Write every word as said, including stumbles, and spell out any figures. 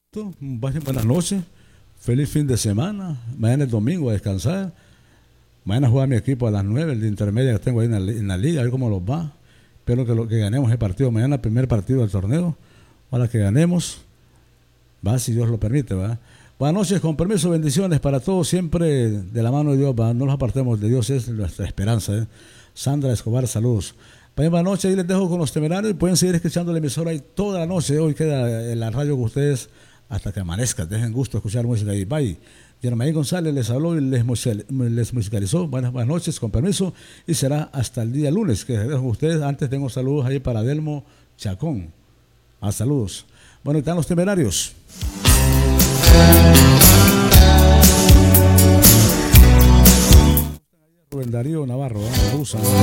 Buenas noches, feliz fin de semana. Mañana es domingo a descansar. Mañana juega mi equipo a las nueve, el de intermedia que tengo ahí en la, en la liga, a ver cómo los va. Espero que, lo, que ganemos el partido mañana, el primer partido del torneo. Para que ganemos, va, si Dios lo permite, va. Buenas noches, con permiso, bendiciones para todos, siempre de la mano de Dios, va. No nos apartemos de Dios, es nuestra esperanza, ¿eh? Sandra Escobar, saludos. Buenas noches, ahí les dejo con los temerarios y pueden seguir escuchando la emisora ahí toda la noche. Hoy queda en la radio con ustedes hasta que amanezca. Dejen gusto escuchar música ahí. Bye. Germain González les habló y les, les musicalizó. Buenas, buenas noches, con permiso. Y será hasta el día lunes que dejo con ustedes. Antes tengo saludos ahí para Delmo Chacón. Ah, saludos. Bueno, están los temerarios. Rubén Darío Navarro, ¿eh?